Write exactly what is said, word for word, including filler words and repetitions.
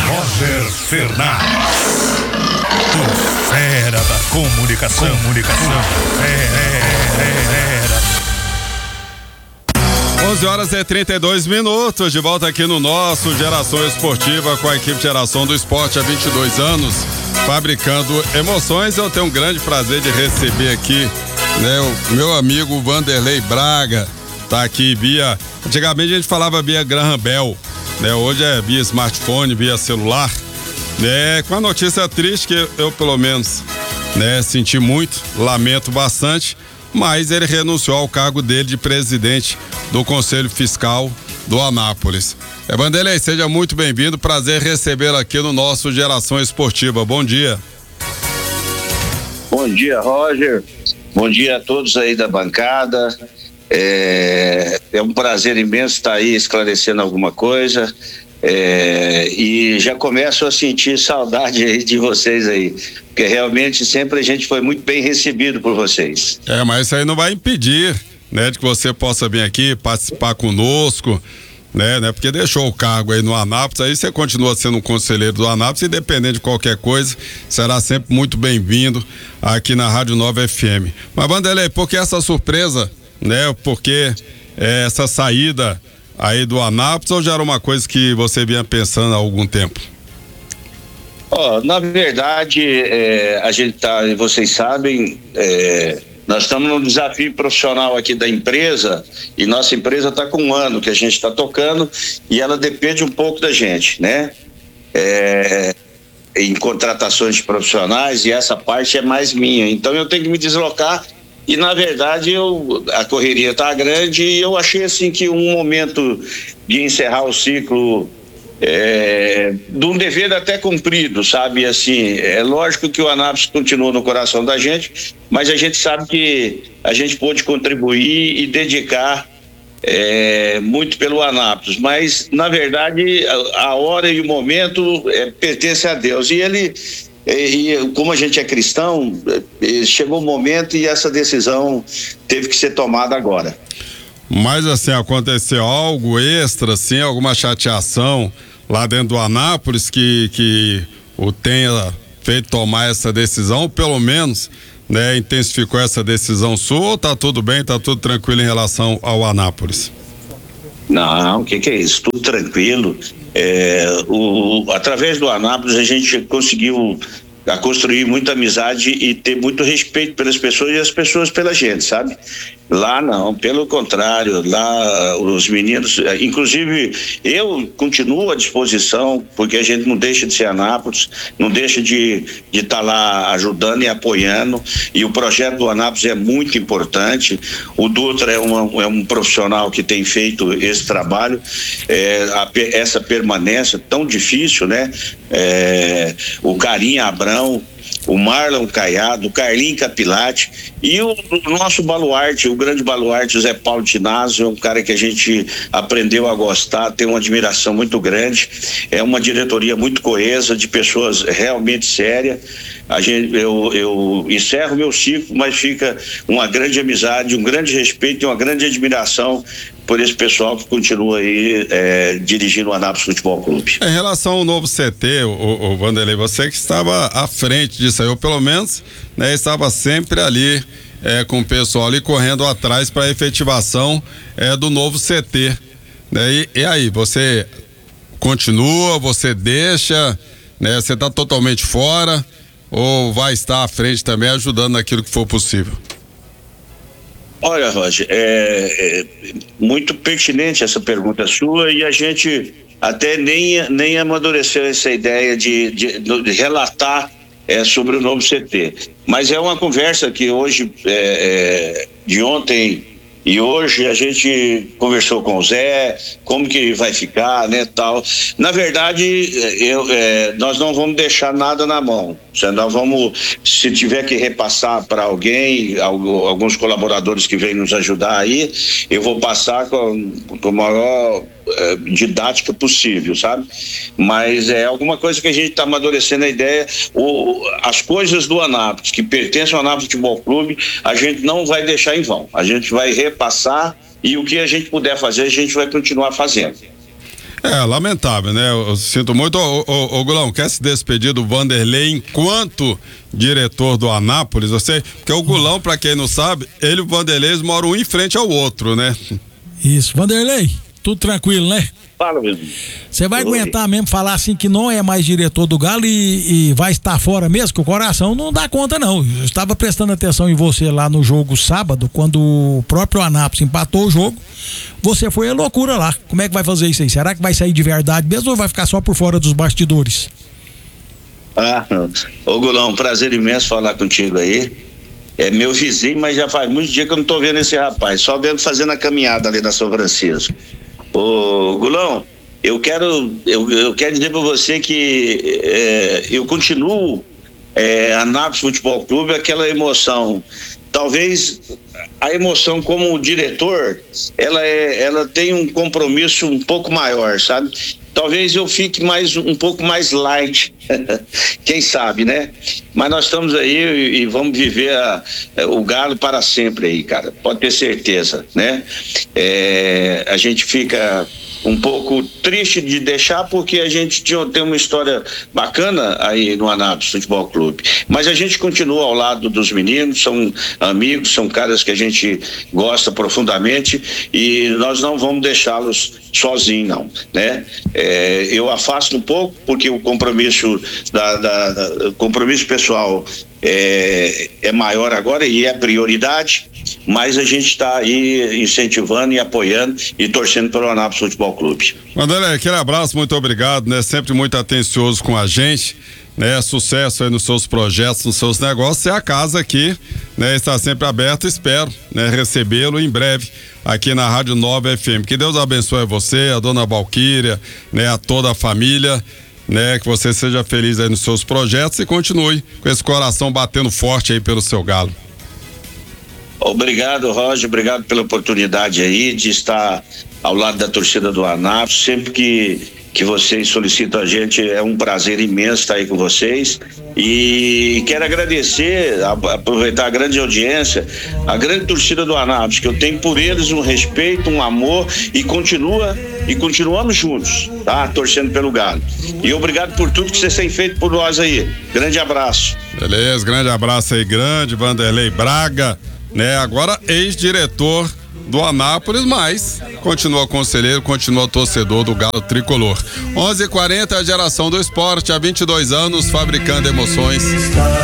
Roger Fernandes, o fera da comunicação, comunicação, fera. onze horas e trinta e dois minutos, de volta aqui no nosso Geração Esportiva com a equipe Geração do Esporte há vinte e dois anos, fabricando emoções. Eu tenho um grande prazer de receber aqui, né, o meu amigo Vanderlei Braga, tá aqui via, antigamente a gente falava via Graham Bell, né, hoje é via smartphone, via celular, né, com a notícia triste que eu, eu pelo menos, né, senti muito, lamento bastante, mas ele renunciou ao cargo dele de presidente do Conselho Fiscal do Anápolis. É, Vanderlei, seja muito bem-vindo, prazer recebê-lo aqui no nosso Geração Esportiva. Bom dia. Bom dia, Roger. Bom dia a todos aí da bancada. É, é um prazer imenso estar aí esclarecendo alguma coisa. É, e já começo a sentir saudade aí de vocês aí, porque realmente sempre a gente foi muito bem recebido por vocês. É, mas isso aí não vai impedir, né, de que você possa vir aqui participar conosco, né, né, porque deixou o cargo aí no Anápolis, aí você continua sendo um conselheiro do Anápolis, independente de qualquer coisa, será sempre muito bem-vindo aqui na Rádio Nova F M. Mas, Vanderlei, por que essa surpresa, né, por que é, essa saída aí do Anápolis, ou já era uma coisa que você vinha pensando há algum tempo? Ó, oh, na verdade, é, a gente tá, vocês sabem, é, nós estamos num desafio profissional aqui da empresa, e nossa empresa está com um ano que a gente está tocando, e ela depende um pouco da gente, né? É, em contratações de profissionais, e essa parte é mais minha, então eu tenho que me deslocar. E na verdade eu, a correria tá grande, e eu achei assim que um momento de encerrar o ciclo é, de um dever até cumprido, sabe? Assim, é lógico que o Anápolis continua no coração da gente, mas a gente sabe que a gente pôde contribuir e dedicar é, muito pelo Anápolis, mas na verdade a, a hora e o momento é, pertence a Deus, e ele E, e como a gente é cristão, chegou o momento e essa decisão teve que ser tomada agora. Mas assim, aconteceu algo extra, assim, alguma chateação lá dentro do Anápolis que, que o tenha feito tomar essa decisão, ou pelo menos, né, intensificou essa decisão sua, ou tá tudo bem, tá tudo tranquilo em relação ao Anápolis? Não, o que que é isso? Tudo tranquilo. É, o, através do Anápolis a gente conseguiu a construir muita amizade e ter muito respeito pelas pessoas e as pessoas pela gente, sabe? Lá não, pelo contrário, lá os meninos, inclusive eu continuo à disposição, porque a gente não deixa de ser Anápolis, não deixa de de estar tá lá ajudando e apoiando, e o projeto do Anápolis é muito importante. O Dutra é, uma, é um profissional que tem feito esse trabalho, é, a, essa permanência tão difícil, né? É, o Carinha Abrão, o Marlon Caiado, o Carlinho Capilati e o, o nosso baluarte, o grande baluarte, o Zé Paulo Tinazio, é um cara que a gente aprendeu a gostar, tem uma admiração muito grande, é uma diretoria muito coesa, de pessoas realmente sérias. A gente, eu, eu encerro meu ciclo, mas fica uma grande amizade, um grande respeito e uma grande admiração por esse pessoal que continua aí é, dirigindo o Anápolis Futebol Clube. Em relação ao novo C T, o, o, o Vanderlei, você que estava à frente disso aí, ou pelo menos, né, estava sempre ali é, com o pessoal ali correndo atrás para a efetivação é, do novo C T, né? E, e aí, você continua, você deixa, né? Você está totalmente fora ou vai estar à frente também ajudando naquilo que for possível? Olha, Roger, é, é muito pertinente essa pergunta sua, e a gente até nem, nem amadureceu essa ideia de, de, de relatar é, sobre o novo C T. Mas é uma conversa que hoje, é, é, de ontem e hoje, a gente conversou com o Zé, como que vai ficar, né, tal. Na verdade, eu, é, nós não vamos deixar nada na mão. Nós vamos, se tiver que repassar para alguém, alguns colaboradores que vêm nos ajudar aí, eu vou passar com, com a maior é, didática possível, sabe? Mas é alguma coisa que a gente está amadurecendo a ideia. O, as coisas do Anápolis, que pertencem ao Anápolis Futebol Clube, a gente não vai deixar em vão. A gente vai repassar, e o que a gente puder fazer, a gente vai continuar fazendo. É, lamentável, né? Eu, eu sinto muito. Ô, ô, ô Gulão, quer se despedir do Vanderlei enquanto diretor do Anápolis? Eu sei, porque o Gulão, pra quem não sabe, ele e o Vanderlei moram um em frente ao outro, né? Isso. Vanderlei, tudo tranquilo, né? Fala, meu. Você vai aguentar mesmo falar assim que não é mais diretor do Galo e, e vai estar fora mesmo? Que o coração não dá conta, não. Eu estava prestando atenção em você lá no jogo sábado, quando o próprio Anápolis empatou o jogo. Você foi a loucura lá. Como é que vai fazer isso aí? Será que vai sair de verdade mesmo ou vai ficar só por fora dos bastidores? Ah, ô Gulão, prazer imenso falar contigo aí. É meu vizinho, mas já faz muito dia que eu não tô vendo esse rapaz, só vendo fazendo a caminhada ali na São Francisco. Ô Gulão, eu quero, eu, eu quero dizer para você que é, eu continuo é, Anápolis Futebol Clube, aquela emoção. Talvez a emoção como diretor, ela, é, ela tem um compromisso um pouco maior, sabe? Talvez eu fique mais um pouco mais light, quem sabe, né? Mas nós estamos aí e, e vamos viver a, a, o Galo para sempre aí, cara. Pode ter certeza, né? É, a gente fica um pouco triste de deixar porque a gente tinha, tem uma história bacana aí no Anápolis Futebol Clube, mas a gente continua ao lado dos meninos, são amigos, são caras que a gente gosta profundamente e nós não vamos deixá-los sozinhos, não, né? É, eu afasto um pouco porque o compromisso da, da, da compromisso pessoal é, é maior agora e é prioridade, mas a gente está aí incentivando e apoiando e torcendo pelo Anápolis Futebol Clube. Vanderlei, aquele abraço, muito obrigado, né? Sempre muito atencioso com a gente, né? Sucesso aí nos seus projetos, nos seus negócios. É a casa aqui, né? Está sempre aberta, espero, né? Recebê-lo em breve aqui na Rádio Nova F M. Que Deus abençoe você, a dona Valquíria, né? A toda a família, né? Que você seja feliz aí nos seus projetos e continue com esse coração batendo forte aí pelo seu Galo. Obrigado, Roger, obrigado pela oportunidade aí de estar ao lado da torcida do Anápolis. Sempre que, que vocês solicitam a gente, é um prazer imenso estar aí com vocês e quero agradecer, aproveitar a grande audiência, a grande torcida do Anápolis, que eu tenho por eles um respeito, um amor e continua e continuamos juntos, tá? Torcendo pelo Galo. E obrigado por tudo que vocês têm feito por nós aí. Grande abraço. Beleza, grande abraço aí, grande Vanderlei Braga, né? Agora ex-diretor do Anápolis, mas continua conselheiro, continua torcedor do Galo Tricolor. onze e quarenta, a geração do esporte, há vinte e dois anos, fabricando emoções.